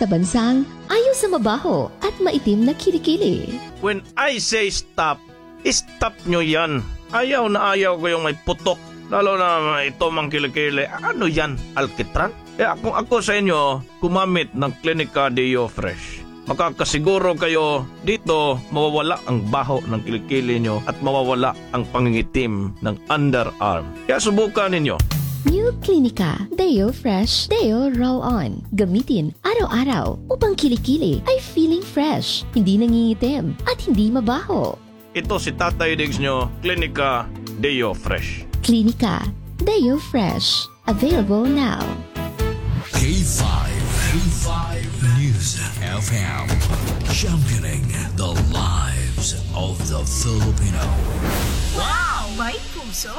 sa bansang ayaw sa mabaho at maitim na kilikili. When I say stop, stop nyo yan. Ayaw na ayaw ko yung may putok. Lalo na ito mang kilikili. Ano yan? Alkitran? Kung ako sa inyo, gumamit ng Clinica Deo Fresh. Makakasiguro kayo dito mawawala ang baho ng kilikili nyo at mawawala ang pangingitim ng underarm. Kaya subukan ninyo. New Clinica Deo Fresh Deo Roll-On. Gamitin araw-araw upang kilikili ay feeling fresh, hindi nangingitim at hindi mabaho. Ito si Tatay Diggs nyo, Clinica Deo Fresh. Clinica Deo Fresh. Available now. K5 News FM, championing the lives of the Filipino. Wow! May puso!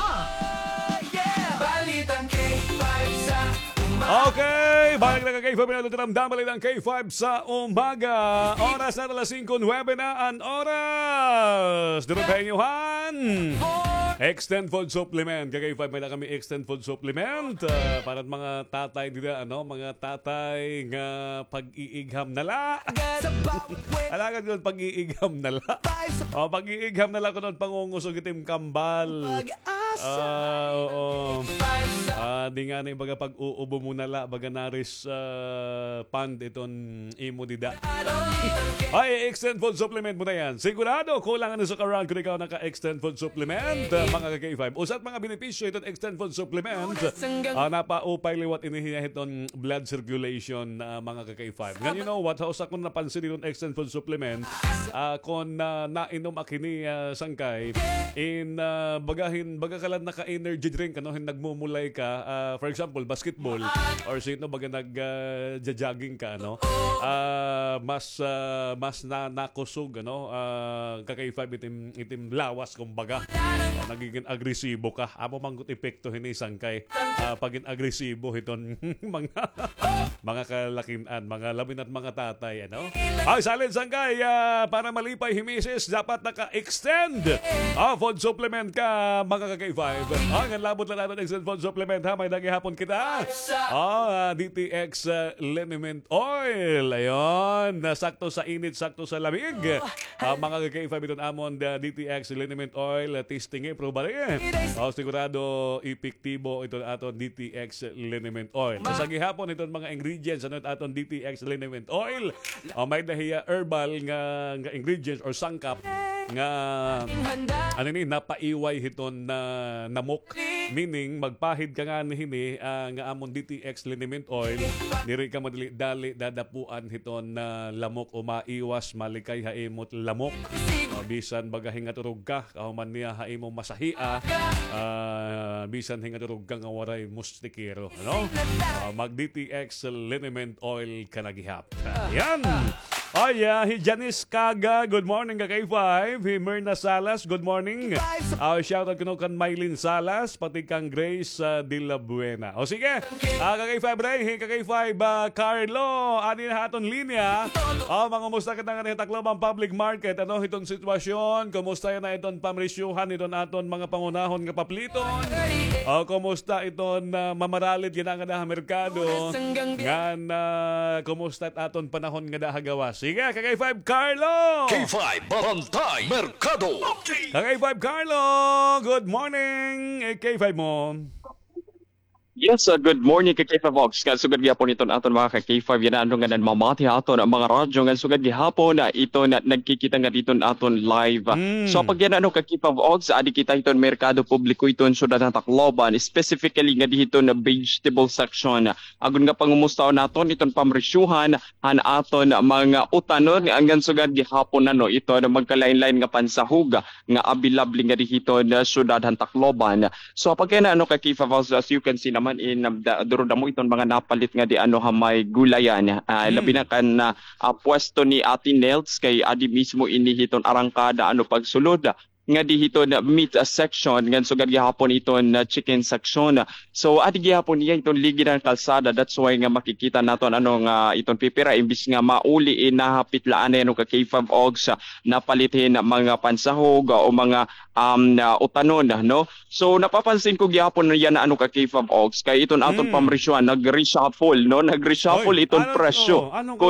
Okay, balik na ka K5 na damdamali ng K5 sa umaga. Oras na 5:09 na ang oras. Dito tayo Johan. Extend Food Supplement. Kay K5 may na kami Extend Food Supplement. Para mga tatay nila, mga tatay nga pag-iigham nala. Alagan ko pag-iigham nala. Pag-iigham nala ko nun pangungusog itim kambal. Oo. Di nga na yung baga pag-uubo mo nala, baga naris pand iton imo dida. Ay, Extend Food Supplement mo na yan. Sigurado, kulangan na sa karan kung ikaw naka-Extend Food Supplement. Mga K5. Usat mga benepisyo itong Extend Food Supplement. Napaupay liwat inihiya itong blood circulation mga K5. Nga you know what? Hausa kung napansin itong Extend Food Supplement, kung nainom akini sangkay, bagakalan naka-energy drink, nagmumulay ka, for example, basketball, or sino baga nag-jogging ka, mas nakusog, K5 itim lawas, kumbaga. Nagiging agresibo ka. Amo manggut epekto hinisang kay pagin agresibo hiton mga kalakinan, mga labin at mga tatay, Ay, salin sangkay para malipay himisis dapat naka-extend food supplement ka mga K5. Ang labot na natin extend food supplement ha, may nagihapon kita. DTX liniment oil. Ayon, sakto sa init, sakto sa lamig. Mga K5 iton amon DTX liniment oil testing probare. Sigurado epektibo ito aton DTX liniment oil. Sa gihapon iton mga ingredients aton DTX liniment oil. May dahiya herbal nga ingredients or sangkap nga napaiway hiton na namok, meaning magpahid ka nga hini nga amon DTX liniment oil diri ka madali dadapuan hiton na lamok o maiwas malikay haimot lamok. Bisan baga hingaturog ka kahuman niya haimo masahia, bisan hingaturog ka nga waray mustikero, mag DTX liniment oil ka nagihap. Yan. Janice Kaga, good morning ka K5. Myrna Salas, good morning. Shoutout ko kan Mylene Salas, pati kang Grace de la Buena. Sige, ka-K5 Ray, ka-K5 Carlo, ani na haton linya. Mga musta ka nga Tacloban Public Market, itong sitwasyon, kumusta yan na itong pamrisyuhan, itong aton mga pangunahon nga papliton. Kumusta itong mamaralit yan nga merkado, nga kumusta aton panahon nga dahagawas. Sige, K5 Carlo! K5 Barangay Mercado. K5 Carlo, good morning! K5 mo. Yes, good morning kay K5 Vox. Sugad gihapon ito aton mga K5 yan nga mamati aton ang mga radyo nga sugad gihapon ito na nagkikita nga dito aton live. So pag yan kay K5 Vox, adi kita iton merkado publiko iton syudad ng Tacloban, specifically nga dito na vegetable section. Agon nga pangumustaon naton iton pamresyuhan han aton mga utanon hanggang sugad gihapon ito na magkalain-lain nga pansahug nga abilabli nga dito na syudad ng Tacloban. So pag yan kay K5 Vox, as you can see naman durudamo iton mga napalit nga di hamay gulayan. Labi na kan pwesto ni Ate Nels kay adi mismo inihiton arangkada pagsulod nga dihito na meat section ngan sugad gihapon iton na chicken section. So adi gihapon niya iton ligi ng kalsada, that's why nga makikita naton nga iton pipira imbis nga mauli nahapitlaan na ka K5 Ogs napalitin mga pansahog o mga utanon So napapansin ko gihapon yan na ka K5 Ogs kay iton aton pamresyuhan nag-reshuffle iton presyo.